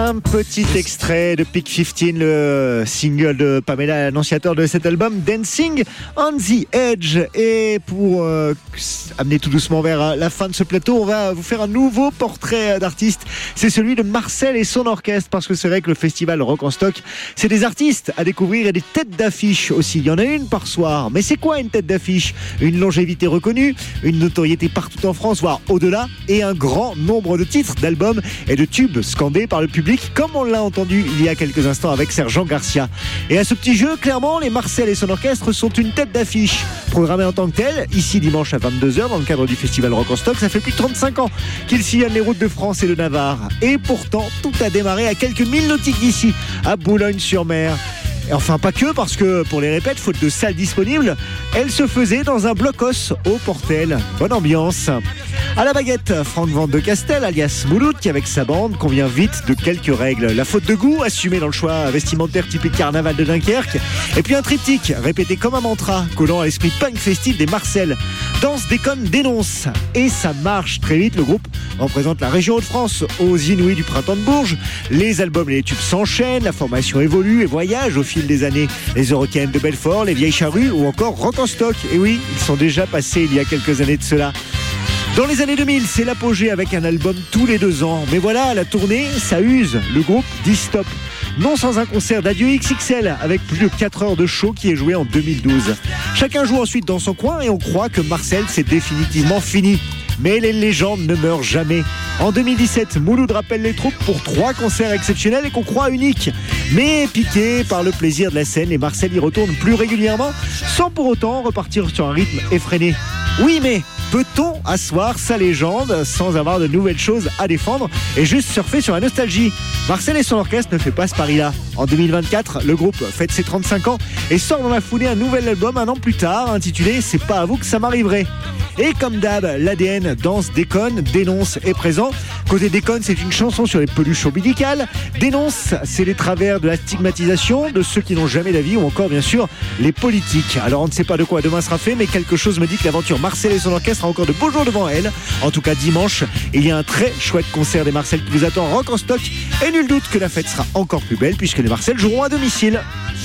Un petit extrait de Peak 15, le single de Pamela, l'annonciateur de cet album, Dancing on the Edge. Et pour amener tout doucement vers la fin de ce plateau, on va vous faire un nouveau portrait d'artiste. C'est celui de Marcel et son orchestre, parce que c'est vrai que le festival Rock en Stock, c'est des artistes à découvrir et des têtes d'affiche aussi. Il y en a une par soir. Mais c'est quoi une tête d'affiche? Une longévité reconnue, une notoriété partout en France, voire au-delà, et un grand nombre de titres, d'albums et de tubes scandés par le public, comme on l'a entendu il y a quelques instants avec Sergent Garcia. Et à ce petit jeu, clairement, les Marcel et son orchestre sont une tête d'affiche. Programmés en tant que tel, ici dimanche à 22h dans le cadre du festival Rock en Stock, ça fait plus de 35 ans qu'ils sillonnent les routes de France et de Navarre. Et pourtant, tout a démarré à quelques milles nautiques d'ici, à Boulogne-sur-Mer. Et enfin, pas que, parce que pour les répètes, faute de salles disponibles, elle se faisait dans un blocos au Portel. Bonne ambiance. À la baguette, Franck Van de Castel, alias Mouloud, qui avec sa bande convient vite de quelques règles. La faute de goût, assumée dans le choix vestimentaire typique carnaval de Dunkerque. Et puis un triptyque, répété comme un mantra, collant à l'esprit punk festif des Marcel. Danse, déconne, dénonce. Et ça marche très vite. Le groupe représente la région Hauts-de-France aux Inouïs du Printemps de Bourges. Les albums et les tubes s'enchaînent, la formation évolue et voyage au fil des années. Les Eurocaines de Belfort, les Vieilles Charrues ou encore Rock en Stock. Et oui, ils sont déjà passés il y a quelques années de cela. Dans les années 2000, c'est l'apogée avec un album tous les 2 ans. Mais voilà, la tournée, ça use. Le groupe dit stop. Non sans un concert d'adieu XXL avec plus de 4 heures de show qui est joué en 2012. Chacun joue ensuite dans son coin et on croit que Marcel, c'est définitivement fini. Mais les légendes ne meurent jamais. En 2017, Mouloud rappelle les troupes pour 3 concerts exceptionnels et qu'on croit uniques. Mais piqués par le plaisir de la scène, les Marcel y retournent plus régulièrement sans pour autant repartir sur un rythme effréné. Oui, mais peut-on asseoir sa légende sans avoir de nouvelles choses à défendre et juste surfer sur la nostalgie? Marcel et son orchestre ne fait pas ce pari-là. En 2024, le groupe fête ses 35 ans et sort dans la foulée un nouvel album un an plus tard intitulé « C'est pas à vous que ça m'arriverait ». Et comme d'hab, l'ADN danse, déconne, dénonce est présent. Côté déconne, c'est une chanson sur les peluches ombilicales. Dénonce, c'est les travers de la stigmatisation de ceux qui n'ont jamais d'avis ou encore bien sûr les politiques. Alors on ne sait pas de quoi demain sera fait, mais quelque chose me dit que l'aventure Marcel et son orchestre a encore de beaux jours devant elle. En tout cas dimanche, il y a un très chouette concert des Marcel qui vous attend Rock en Stock. Et nul doute que la fête sera encore plus belle puisque les Marcel joueront à domicile.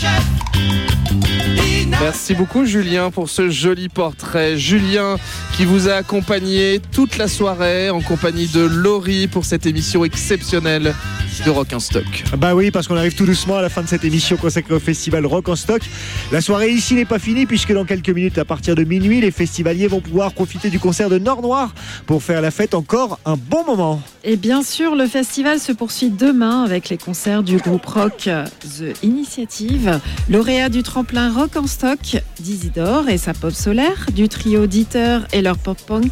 Merci beaucoup Julien pour ce joli portrait. Julien qui vous a accompagné toute la soirée en compagnie de Laurie pour cette émission exceptionnelle de Rock en Stock. Bah oui, parce qu'on arrive tout doucement à la fin de cette émission consacrée au festival Rock en Stock. La soirée ici n'est pas finie puisque dans quelques minutes, à partir de minuit, les festivaliers vont pouvoir profiter du concert de Nord Noir pour faire la fête encore un bon moment. Et bien sûr, le festival se poursuit demain avec les concerts du groupe rock The Initiative, lauréat du tremplin Rock en Stock d'Isidore et sa pop solaire, du trio Dieter et leur pop punk,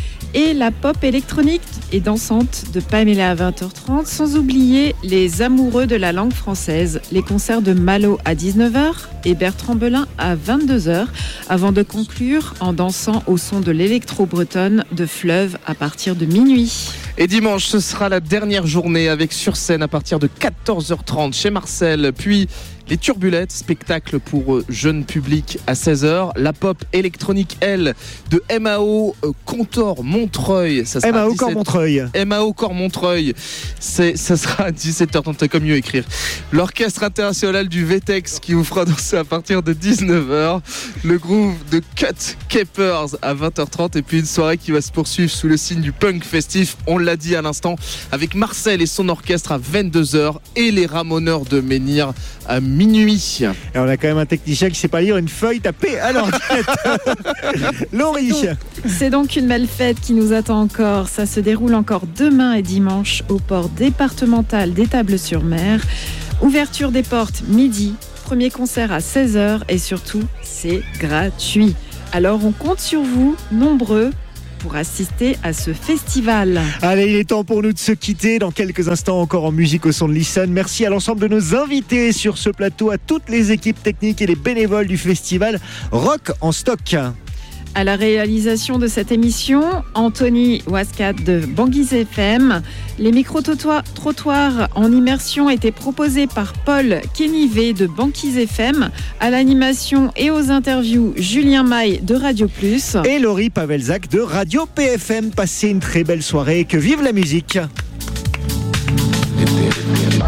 et la pop électronique et dansante de Pamela à 20h30, sans oublier les amoureux de la langue française, les concerts de Malo à 19h et Bertrand Belin à 22h, avant de conclure en dansant au son de l'électro-bretonne de Fleuve à partir de minuit. Et dimanche, ce sera la dernière journée avec sur scène à partir de 14h30 chez Marcel, puis les Turbulettes, spectacle pour jeune public à 16h. La pop électronique, elle, de MAO Contor Montreuil. Ça sera MAO Corps Montreuil. MAO Corps Montreuil. Ça sera à 17h30. T'as comme mieux écrire. L'orchestre international du VTEX qui vous fera danser à partir de 19h. Le groove de Cut Capers à 20h30. Et puis une soirée qui va se poursuivre sous le signe du punk festif. On l'a dit à l'instant, avec Marcel et son orchestre à 22h et les Ramoneurs de Menhir à minuit. Et on a quand même un technicien qui sait pas lire une feuille tapée à l'ordinateur. Laurie. C'est donc une belle fête qui nous attend encore. Ça se déroule encore demain et dimanche au port départemental d'Étables-sur-Mer. Ouverture des portes midi, premier concert à 16h et surtout, c'est gratuit. Alors on compte sur vous, nombreux, pour assister à ce festival. Allez, il est temps pour nous de se quitter. Dans quelques instants, encore en musique au son de Listen. Merci à l'ensemble de nos invités sur ce plateau, à toutes les équipes techniques et les bénévoles du festival Rock en Stock. À la réalisation de cette émission, Anthony Wascat de Banguise FM. Les micro-trottoirs en immersion étaient proposés par Paul Kénivet de Banquise FM. À l'animation et aux interviews, Julien Maille de Radio Plus. Et Laurie Pavelzac de Radio PFM. Passez une très belle soirée et que vive la musique.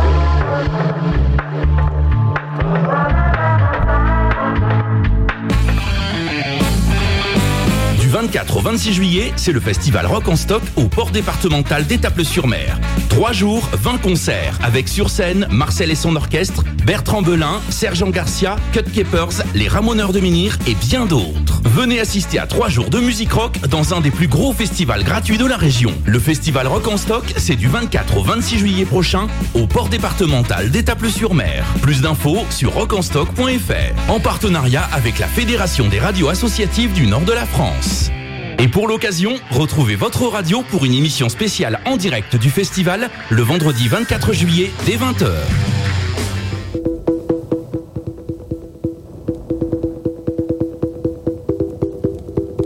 au 26 juillet, c'est le festival Rock en Stock au port départemental d'Étaples-sur-Mer. 3 jours, 20 concerts, avec sur scène Marcel et son orchestre, Bertrand Belin, Sergent Garcia, Cut Keepers, les Ramoneurs de Menhir et bien d'autres. Venez assister à 3 jours de musique rock dans un des plus gros festivals gratuits de la région. Le festival Rock en Stock, c'est du 24 au 26 juillet prochain au port départemental d'Étaples-sur-Mer. Plus d'infos sur rockenstock.fr, en partenariat avec la Fédération des radios associatives du nord de la France. Et pour l'occasion, retrouvez votre radio pour une émission spéciale en direct du festival le vendredi 24 juillet dès 20h.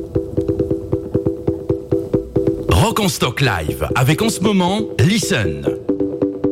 Rock en Stock Live avec en ce moment Listen.